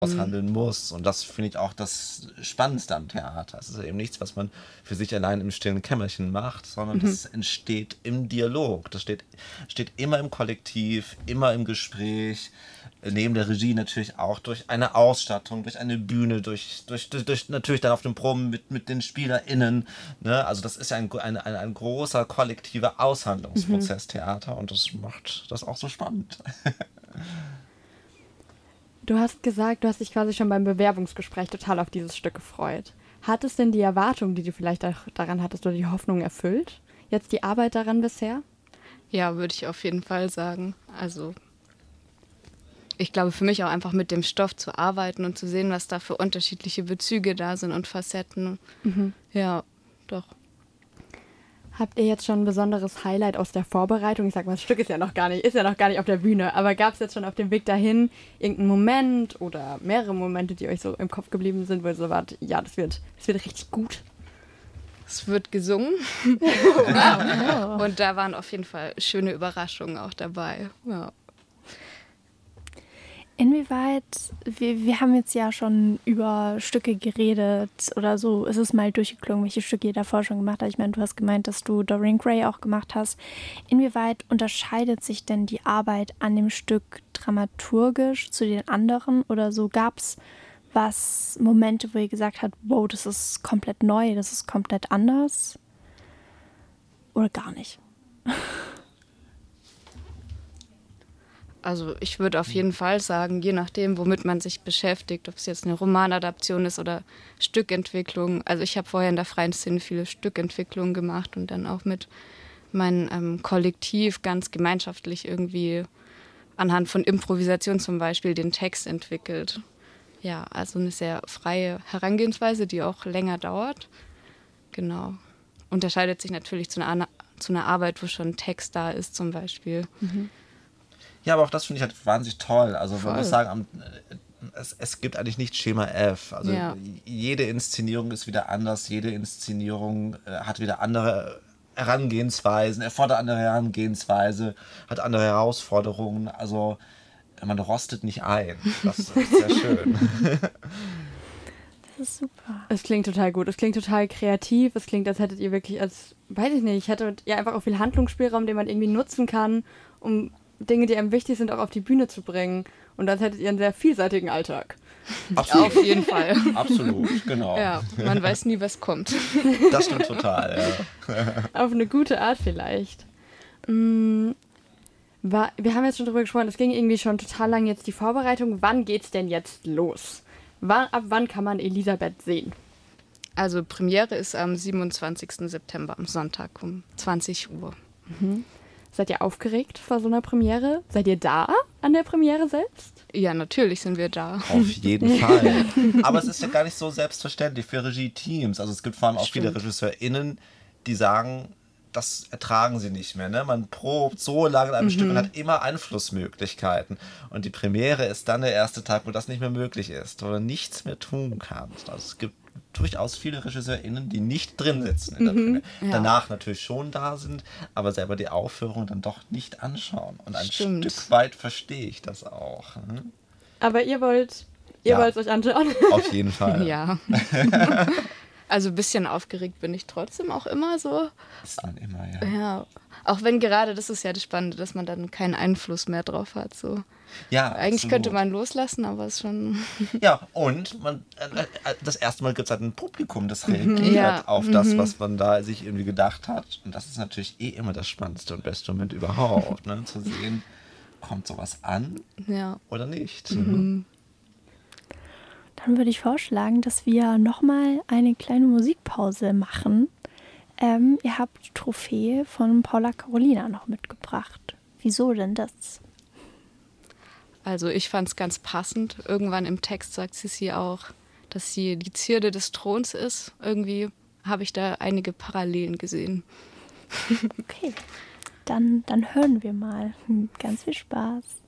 aushandeln muss. Und das finde ich auch das Spannendste am Theater. Es ist ja eben nichts, was man für sich allein im stillen Kämmerchen macht, sondern das entsteht im Dialog. Das steht immer im Kollektiv, immer im Gespräch. Neben der Regie natürlich auch durch eine Ausstattung, durch eine Bühne, durch natürlich dann auf den Proben mit den SpielerInnen. Ne? Also das ist ja ein großer kollektiver Aushandlungsprozess, Theater, und das macht das auch so spannend. Du hast gesagt, du hast dich quasi schon beim Bewerbungsgespräch total auf dieses Stück gefreut. Hat es denn die Erwartung, die du vielleicht auch daran hattest, oder die Hoffnung erfüllt? Jetzt die Arbeit daran bisher? Ja, würde ich auf jeden Fall sagen. Also ich glaube, für mich auch einfach mit dem Stoff zu arbeiten und zu sehen, was da für unterschiedliche Bezüge da sind und Facetten. Ja, doch. Habt ihr jetzt schon ein besonderes Highlight aus der Vorbereitung? Ich sag mal, das Stück ist ja noch gar nicht auf der Bühne, aber gab es jetzt schon auf dem Weg dahin irgendeinen Moment oder mehrere Momente, die euch so im Kopf geblieben sind, wo ihr so wart, ja, das wird richtig gut? Es wird gesungen. Und da waren auf jeden Fall schöne Überraschungen auch dabei. Ja. Inwieweit, wir haben jetzt ja schon über Stücke geredet oder so, ist es mal durchgeklungen, welche Stücke ihr davor schon gemacht habt. Ich meine, du hast gemeint, dass du Dorian Gray auch gemacht hast. Inwieweit unterscheidet sich denn die Arbeit an dem Stück dramaturgisch zu den anderen oder so? Gab es Momente, wo ihr gesagt habt, wow, das ist komplett neu, das ist komplett anders? Oder gar nicht? Also ich würde auf jeden Fall sagen, je nachdem, womit man sich beschäftigt, ob es jetzt eine Romanadaption ist oder Stückentwicklung. Also ich habe vorher in der freien Szene viele Stückentwicklungen gemacht und dann auch mit meinem Kollektiv ganz gemeinschaftlich irgendwie anhand von Improvisation zum Beispiel den Text entwickelt. Ja, also eine sehr freie Herangehensweise, die auch länger dauert. Genau. Unterscheidet sich natürlich zu einer Arbeit, wo schon ein Text da ist zum Beispiel. Ja, aber auch das finde ich halt wahnsinnig toll. Also man Voll. muss sagen, es gibt eigentlich nicht Schema F. Also Ja. jede Inszenierung ist wieder anders, jede Inszenierung hat wieder andere Herangehensweisen, erfordert andere Herangehensweise, hat andere Herausforderungen. Also man rostet nicht ein. Das ist sehr schön. Das ist super. Es klingt total gut, es klingt total kreativ, es klingt, als hättet ihr wirklich, weiß ich nicht, hättet ihr einfach auch viel Handlungsspielraum, den man irgendwie nutzen kann, um Dinge, die einem wichtig sind, auch auf die Bühne zu bringen. Und als hättet ihr einen sehr vielseitigen Alltag. Absolut. Auf jeden Fall. Absolut, genau. Ja, man weiß nie, was kommt. Das stimmt total, ja. Auf eine gute Art vielleicht. Wir haben jetzt schon drüber gesprochen, es ging irgendwie schon total lang jetzt die Vorbereitung. Wann geht's denn jetzt los? Ab wann kann man Elisabeth sehen? Also Premiere ist am 27. September, am Sonntag um 20 Uhr. Seid ihr aufgeregt vor so einer Premiere? Seid ihr da an der Premiere selbst? Ja, natürlich sind wir da. Auf jeden Fall. Aber es ist ja gar nicht so selbstverständlich für Regie-Teams. Also es gibt vor allem auch viele RegisseurInnen, die sagen, das ertragen sie nicht mehr. Ne? Man probt so lange an einem Stück und hat immer Einflussmöglichkeiten. Und die Premiere ist dann der erste Tag, wo das nicht mehr möglich ist, wo du nichts mehr tun kannst. Also es gibt durchaus viele RegisseurInnen, die nicht drin sitzen in der Premiere. Ja. Danach natürlich schon da sind, aber selber die Aufführung dann doch nicht anschauen. Und ein Stimmt. Stück weit verstehe ich das auch. Ne? Aber ihr wollt es euch anschauen. Auf jeden Fall. Ja. Also ein bisschen aufgeregt bin ich trotzdem auch immer so. Ist man immer, ja. Ja. Auch wenn gerade, das ist ja das Spannende, dass man dann keinen Einfluss mehr drauf hat. So. Ja, Eigentlich absolut. könnte man loslassen, aber es ist schon... Ja, und das erste Mal gibt es halt ein Publikum, das reagiert Ja. auf das, was man da sich irgendwie gedacht hat. Und das ist natürlich immer das spannendste und beste Moment überhaupt, ne? Zu sehen, kommt sowas an Ja. oder nicht. Dann würde ich vorschlagen, dass wir nochmal eine kleine Musikpause machen. Ihr habt Trophäe von Paula Carolina noch mitgebracht. Wieso denn das? Also ich fand es ganz passend. Irgendwann im Text sagt sie auch, dass sie die Zierde des Throns ist. Irgendwie habe ich da einige Parallelen gesehen. Okay, dann hören wir mal. Ganz viel Spaß.